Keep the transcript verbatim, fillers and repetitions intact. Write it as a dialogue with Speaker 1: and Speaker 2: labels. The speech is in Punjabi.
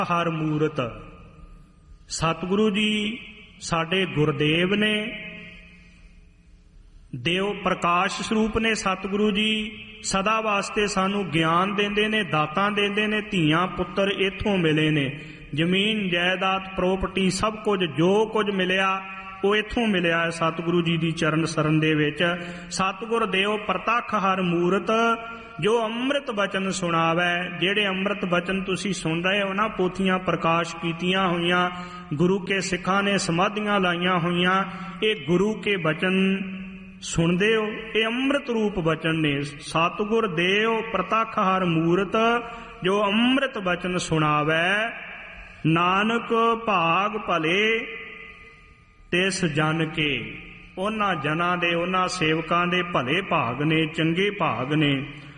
Speaker 1: ਹਰ ਮੂਰਤ। ਸਤਿਗੁਰੂ ਜੀ ਸਾਡੇ ਗੁਰਦੇਵ ਨੇ, ਦੇਵ ਪ੍ਰਕਾਸ਼ ਸਰੂਪ ਨੇ। ਸਤਿਗੁਰੂ ਜੀ ਸਦਾ ਵਾਸਤੇ ਸਾਨੂੰ ਗਿਆਨ ਦਿੰਦੇ ਨੇ, ਦਾਤਾਂ ਦਿੰਦੇ ਨੇ। ਧੀਆਂ ਪੁੱਤਰ ਇੱਥੋਂ ਮਿਲੇ ਨੇ। ਜ਼ਮੀਨ ਜਾਇਦਾਦ ਪ੍ਰੋਪਰਟੀ ਸਭ ਕੁਝ ਜੋ ਕੁਝ ਮਿਲਿਆ ਉਹ ਇੱਥੋਂ ਮਿਲਿਆ ਹੈ ਸਤਿਗੁਰੂ ਜੀ ਦੀ ਚਰਨ ਸਰਨ ਦੇ ਵਿੱਚ। ਸਤਿਗੁਰ ਦੇਵ ਪ੍ਰਤੱਖ ਹਰ ਮੂਰਤ, ਜੋ ਅੰਮ੍ਰਿਤ ਬਚਨ ਸੁਣਾਵੈ। ਜਿਹੜੇ ਅੰਮ੍ਰਿਤ ਬਚਨ ਤੁਸੀਂ ਸੁਣ ਰਹੇ ਹੋ ਨਾ, ਪੋਥੀਆਂ ਪ੍ਰਕਾਸ਼ ਕੀਤੀਆਂ ਹੋਈਆਂ, ਗੁਰੂ ਕੇ ਸਿੱਖਾਂ ਨੇ ਸਮਾਧੀਆਂ ਲਾਈਆਂ ਹੋਈਆਂ, ਇਹ ਗੁਰੂ ਕੇ ਬਚਨ ਸੁਣਦੇ ਹੋ, ਇਹ ਅੰਮ੍ਰਿਤ ਰੂਪ ਬਚਨ ਨੇ। ਸਤਿਗੁਰ ਦੇਵ ਪ੍ਰਤੱਖ ਹਰ ਮੂਰਤ, ਜੋ ਅੰਮ੍ਰਿਤ ਬਚਨ ਸੁਣਾਵੈ। ਨਾਨਕ ਭਾਗ ਭਲੇ ਤਿਸ ਜਨ ਕੇ। ਉਹਨਾਂ ਜਨਾਂ ਦੇ, ਉਹਨਾਂ ਸੇਵਕਾਂ ਦੇ ਭਲੇ ਭਾਗ ਨੇ, ਚੰਗੇ ਭਾਗ ਨੇ।